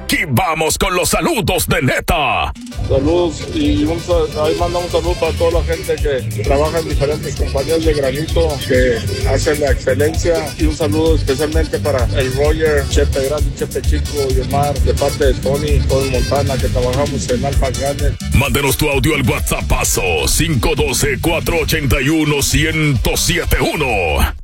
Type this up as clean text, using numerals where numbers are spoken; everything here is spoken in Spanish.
Aquí vamos con los saludos de neta. Saludos y ahí mandamos un saludo para toda la gente que trabaja en diferentes compañías de granito que hacen la excelencia, y un saludo especialmente para el Roger, Chepe Grande, Chepe Chico y Omar, de parte de Tony Montana, que trabajamos en Alpha Granite. Mándenos tu audio al WhatsAppazo 512-481-1071.